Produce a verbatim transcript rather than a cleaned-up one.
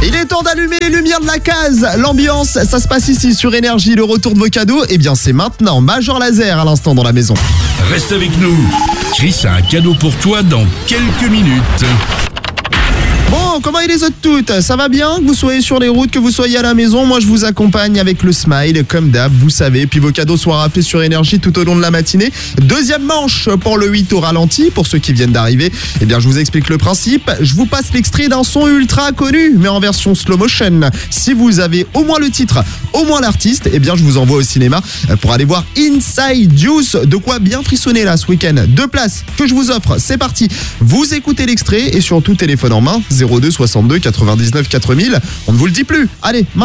Il est temps d'allumer les lumières de la case. L'ambiance, ça se passe ici sur Énergie. Le retour de vos cadeaux, eh bien c'est maintenant. Major Laser à l'instant dans la maison. Reste avec nous. Chris a un cadeau pour toi dans quelques minutes. Bon, comment il les autres toutes? Ça va bien? Que vous soyez sur les routes, que vous soyez à la maison, moi je vous accompagne avec le smile, comme d'hab, vous savez. Puis vos cadeaux sont rappelés sur Énergie tout au long de la matinée. Deuxième manche pour le huit au ralenti, pour ceux qui viennent d'arriver. Eh bien, je vous explique le principe. Je vous passe l'extrait d'un son ultra connu, mais en version slow motion. Si vous avez au moins le titre, au moins l'artiste, eh bien, je vous envoie au cinéma pour aller voir Inside Juice. De quoi bien frissonner là ce week-end. Deux places que je vous offre, c'est parti. Vous écoutez l'extrait et surtout téléphone en main, zéro deux soixante-deux quatre-vingt-dix-neuf quatre mille. On ne vous le dit plus. Allez,